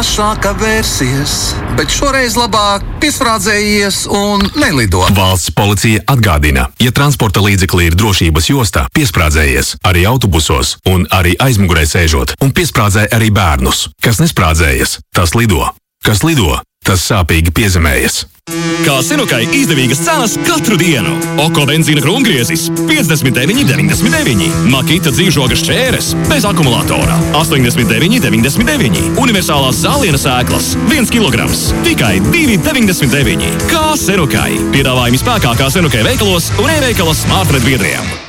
plašāk vērsies, bet šoreiz labāk piesprādzējies un nelido. Valsts policija atgādina, ja transporta līdzeklī ir drošības jostā, piesprādzējies arī autobusos un arī aizmugurē sēžot, un piesprādzē arī bērnus. Kas nesprādzējas, tas lido. Kas lido, tas sāpīgi piezemējas. Kā Senukai izdevīgas cenas katru dienu. Oko benzīna krūmgriezis 59,99. Makita dzīvžogas šķēres bez akumulatora 89,99. Universālās zālienas ēklas 1 kg tikai 2,99. Kā Senukai. Piedāvājumi spēkā kā Senukai veikalos un e-veikala Smartnet biedriem.